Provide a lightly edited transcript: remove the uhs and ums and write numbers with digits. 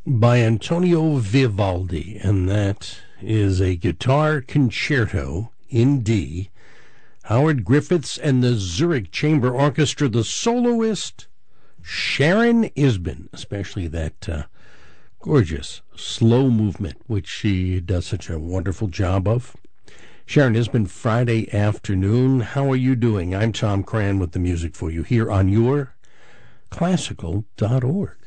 by Antonio Vivaldi, and that is a guitar concerto in D. Howard Griffiths and the Zurich Chamber Orchestra, the soloist Sharon Isbin, especially that gorgeous slow movement, which she does such a wonderful job of. Sharon Isbin, Friday afternoon. How are you doing? I'm Tom Cran with the music for you here on your classical.org.